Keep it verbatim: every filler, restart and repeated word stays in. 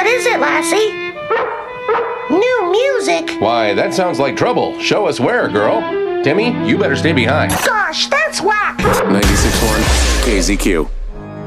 is it, Lassie? New music? Why, that sounds like trouble. Show us where, girl. Timmy, you better stay behind. Gosh, that's whack. ninety-six point one K Z Q.